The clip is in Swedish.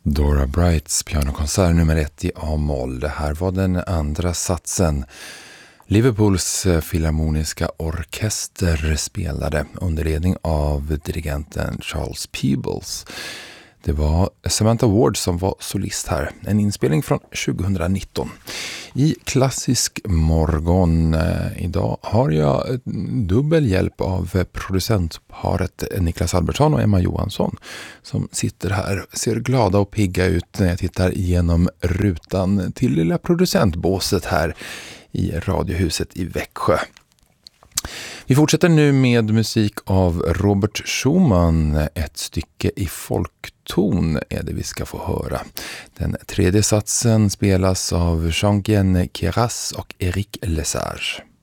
Dora Brights pianokonsert nummer 1 i A-moll. Det här var den andra satsen. Liverpools filharmoniska orkester spelade under ledning av dirigenten Charles Peebles. Det var Samantha Ward som var solist här. En inspelning från 2019. I klassisk morgon idag har jag dubbel hjälp av producentparet Niklas Albertsson och Emma Johansson som sitter här, ser glada och pigga ut när jag tittar igenom rutan till lilla producentbåset här i Radiohuset i Växjö. Vi fortsätter nu med musik av Robert Schumann. Ett stycke i folkton är det vi ska få höra. Den tredje satsen spelas av Jean-Guyen Queyras och Eric Lesage.